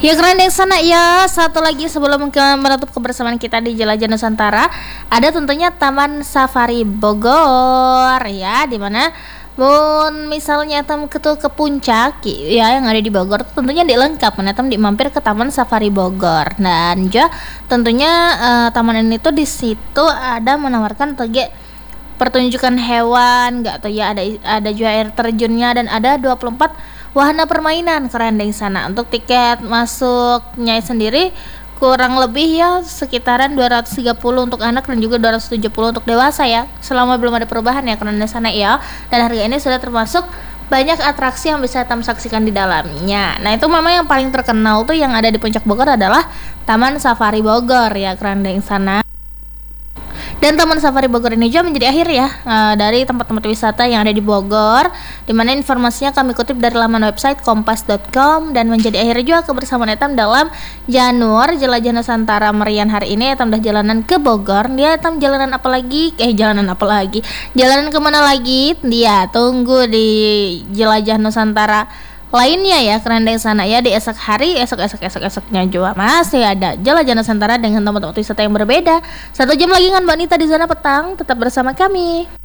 Ya keren deh sana ya. Satu lagi sebelum menutup kebersamaan kita di Jelajah Nusantara, ada tentunya Taman Safari Bogor ya, dimana misalnya tam ke puncak ya yang ada di Bogor tentunya dilengkap tam dimampir ke Taman Safari Bogor. Dan juga tentunya taman ini tuh di situ ada menawarkan pertunjukan hewan nggak tuh ya, ada juga air terjunnya dan ada 24 wahana permainan. Keren deh sana. Untuk tiket masuknya sendiri kurang lebih ya sekitaran 230 untuk anak dan juga 270 untuk dewasa ya, selama belum ada perubahan ya karena di sana ya. Dan harga ini sudah termasuk banyak atraksi yang bisa Tam saksikan di dalamnya. Nah itu memang yang paling terkenal tuh yang ada di Puncak Bogor adalah Taman Safari Bogor ya, keren deh sana. Dan Taman Safari Bogor ini juga menjadi akhir ya dari tempat-tempat wisata yang ada di Bogor, dimana informasinya kami kutip dari laman website kompas.com. Dan menjadi akhir juga kebersamaan Etam dalam Janur Jelajah Nusantara Merian hari ini. Etam dah jalanan ke Bogor. Dia Etam jalanan apa lagi? Jalanan kemana lagi? Dia tunggu di Jelajah Nusantara lainnya ya, keren deh sana ya. Di esoknya juga masih ada Jelajah Nusantara dengan tempat-tempat wisata yang berbeda. 1 jam lagi kan Mbak Nita di zona petang. Tetap bersama kami.